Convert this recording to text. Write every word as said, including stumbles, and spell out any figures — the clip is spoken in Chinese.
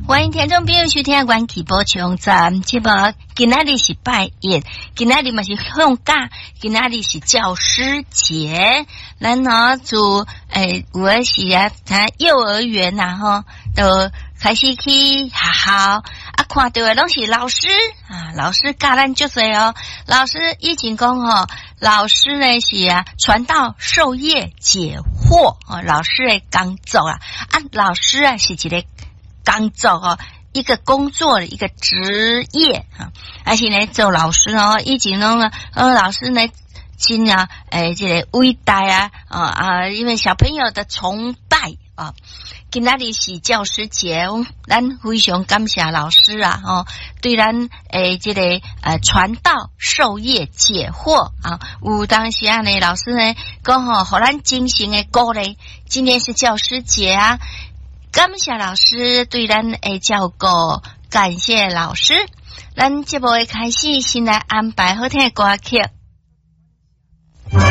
欢迎听众朋友收听阮启播长站节目。今仔日是拜一，今仔日嘛是放假，今仔日是教师节。咱呢就诶，有诶是啊，咱幼儿园呐吼，都开始去学校啊，看到诶拢是老师啊，老师教咱足侪哦。老师以前讲吼，老师呢是啊，传道授业解惑哦，老师诶工作啊，啊，老师啊是一个工作哦，一个工作的一个职业啊，而且呢，做老师哦，以前呢，呃，老师呢，真啊，诶，这个伟大啊，啊啊，因为小朋友的崇拜啊，今仔日是教师节，咱非常感谢老师啊，哦，对咱诶这个呃传道授业解惑啊，有当时啊呢，老师呢讲吼，互咱精神的鼓励，今天是教师节啊。感谢老师对咱的照顾，感谢老师。咱节目的开始，先来安排好听的歌曲。